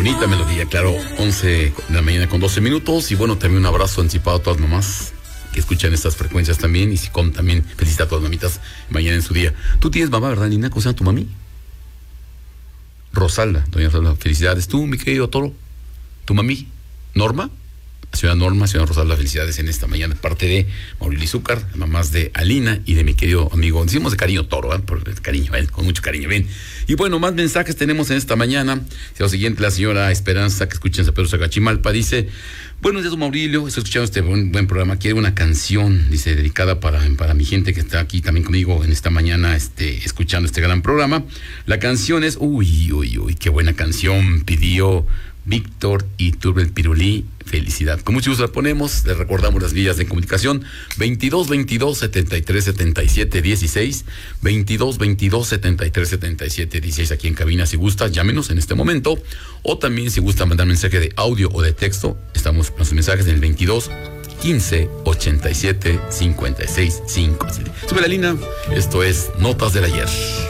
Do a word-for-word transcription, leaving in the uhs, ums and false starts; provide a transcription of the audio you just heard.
Bonita melodía, claro, once de la mañana con doce minutos. Y bueno, también un abrazo anticipado a todas las mamás que escuchan estas frecuencias también. Y si com también felicita a todas las mamitas mañana en su día. Tú tienes mamá, ¿verdad, Lina? ¿Cómo se llama tu mami? Rosalda, doña Rosalda, felicidades. Tú, mi querido Toro, tu mami, Norma. Señora Norma, señora Rosalda, felicidades en esta mañana, de parte de Mauricio Izúcar, mamás de Alina y de mi querido amigo, decimos de cariño Toro, ¿eh? Por el cariño, ¿eh? Con mucho cariño, ven. Y bueno, más mensajes tenemos en esta mañana. Lo siguiente, la señora Esperanza, que escucha en San Pedro Sagachimalpa, dice: buenos días, Maurilio, estoy escuchando este buen, buen programa, quiero una canción, dice, dedicada para, para mi gente que está aquí también conmigo en esta mañana, este, escuchando este gran programa. La canción es, uy, uy, uy, qué buena canción, pidió Víctor Iturbe Pirulí, felicidad. Con mucho gusto la ponemos, les recordamos las vías de comunicación: veintidós veintidós setenta y tres setenta y siete dieciséis, veintidós veintidós setenta y tres setenta y siete dieciséis aquí en cabina. Si gusta, llámenos en este momento, o también si gusta mandar mensaje de audio o de texto, estamos con sus mensajes en el veintidós quince ochenta y siete cincuenta y seis cinco. Sube la línea, esto es Notas del Ayer.